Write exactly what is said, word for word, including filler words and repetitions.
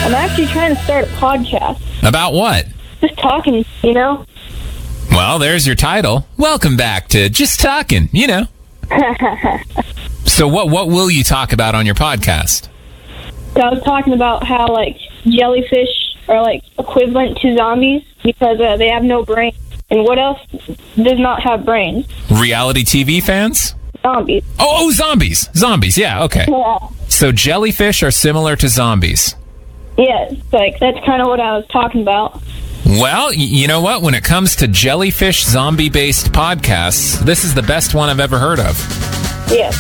I'm actually trying to start a podcast. About what? Just talking, you know? Well, there's your title. Welcome back to Just Talking, you know. So what what will you talk about on your podcast? So I was talking about how, like, jellyfish are, like, equivalent to zombies because uh, they have no brain. And what else does not have brains? Reality T V fans? Zombies. Oh, oh, zombies. Zombies, yeah, okay. Yeah. So jellyfish are similar to zombies. Yes, like, that's kind of what I was talking about. Well, y- you know what? When it comes to jellyfish zombie-based podcasts, this is the best one I've ever heard of. Yes.